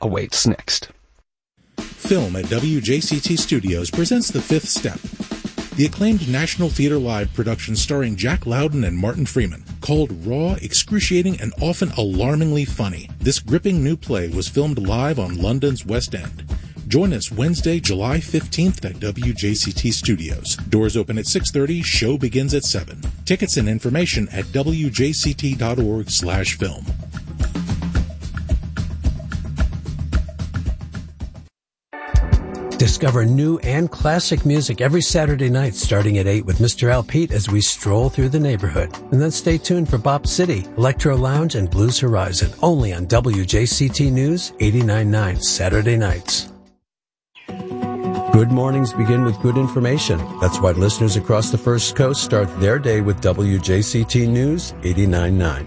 awaits next. Film at WJCT Studios presents The Fifth Step, the acclaimed National Theatre Live production starring Jack Lowden and Martin Freeman. Called raw, excruciating, and often alarmingly funny, this gripping new play was filmed live on London's West End. Join us Wednesday, July 15th at WJCT Studios. Doors open at 6:30, show begins at 7. Tickets and information at wjct.org/film. Discover new and classic music every Saturday night starting at 8 with Mr. Al Pete as we stroll through the neighborhood. And then stay tuned for Bop City, Electro Lounge, and Blues Horizon, only on WJCT News 89.9 Saturday nights. Good mornings begin with good information. That's why listeners across the First Coast start their day with WJCT News 89.9.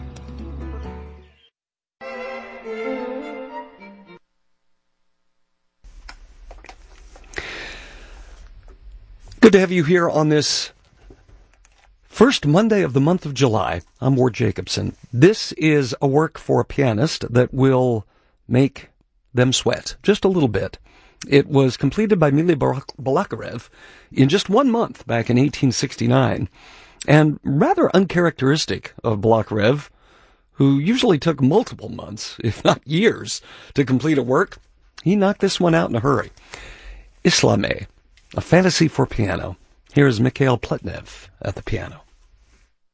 Good to have you here on this first Monday of the month of July. I'm Ward Jacobson. This is a work for a pianist that will make them sweat just a little bit. It was completed by Mily Balakirev in just 1 month back in 1869, and rather uncharacteristic of Balakirev, who usually took multiple months, if not years, to complete a work. He knocked this one out in a hurry. Islamé, a fantasy for piano. Here is Mikhail Pletnev at the piano.